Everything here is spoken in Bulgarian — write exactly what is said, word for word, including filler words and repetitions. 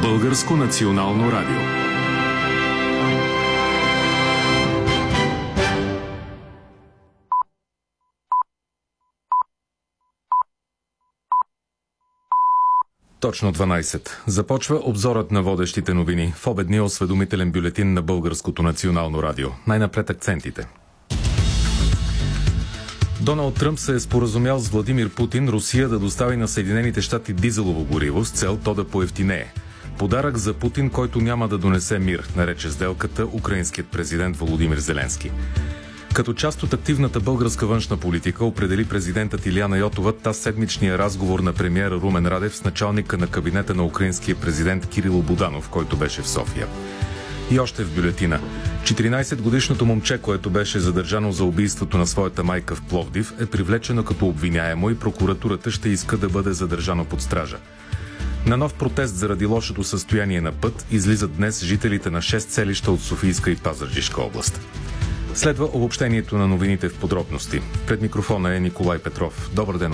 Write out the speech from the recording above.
Българско национално радио. Точно дванайсет. Започва обзорът на водещите новини в обедния осведомителен бюлетин на Българското национално радио. Най-напред акцентите. Доналд Тръмп се е споразумял с Владимир Путин Русия да достави на Съединените щати дизелово гориво с цел то да поевтинее. Подарък за Путин, който няма да донесе мир, нарече сделката украинският президент Володимир Зеленски. Като част от активната българска външна политика определи президентът Илияна Йотова таз седмичния разговор на премиера Румен Радев с началника на кабинета на украинския президент Кирило Буданов, който беше в София. И още в бюлетина. четиринайсетгодишното момче, което беше задържано за убийството на своята майка в Пловдив, е привлечено като обвиняемо и прокуратурата ще иска да бъде задържано под стража. На нов протест заради лошото състояние на път излизат днес жителите на шест селища от Софийска и Пазарджишка област. Следва обобщението на новините в подробности. Пред микрофона е Николай Петров. Добър ден!